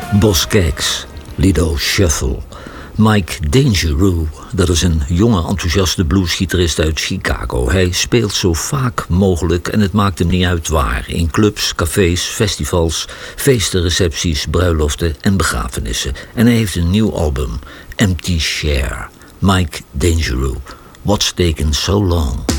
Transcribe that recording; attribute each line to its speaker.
Speaker 1: Boz Scaggs, Lido Shuffle. Mike Dangereux, dat is een jonge enthousiaste bluesgitarist uit Chicago. Hij speelt zo vaak mogelijk en het maakt hem niet uit waar. In clubs, cafés, festivals, feesten, recepties, bruiloften en begrafenissen. En hij heeft een nieuw album, Empty Share. Mike Dangereux, What's Taken So Long?